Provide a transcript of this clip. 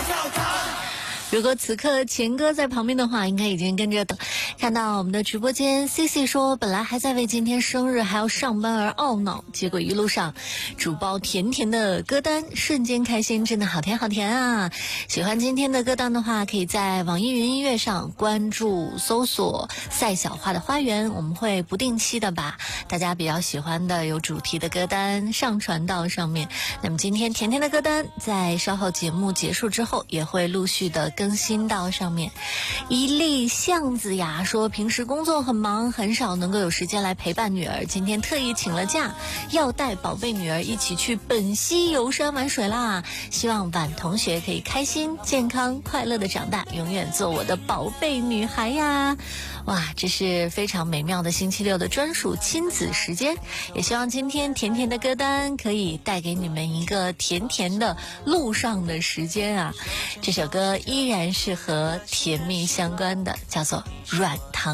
如果此刻钱哥在旁边的话，应该已经跟着看到我们的直播间。CC 说，本来还在为今天生日还要上班而懊恼，结果一路上主播甜甜的歌单，瞬间开心，真的好甜好甜啊！喜欢今天的歌单的话，可以在网易云音乐上关注搜索赛小花的花园，我们会不定期的把大家比较喜欢的有主题的歌单上传到上面。那么今天甜甜的歌单在稍后节目结束之后也会陆续的更新到上面。一粒巷子呀说，平时工作很忙，很少能够有时间来陪伴女儿，今天特意请了假，要带宝贝女儿一起去本溪游山玩水啦。希望婉同学可以开心健康快乐的长大，永远做我的宝贝女孩呀。哇，这是非常美妙的星期六的专属亲子时间，也希望今天甜甜的歌单可以带给你们一个甜甜的路上的时间啊。这首歌依然是和甜蜜相关的，叫做软糖。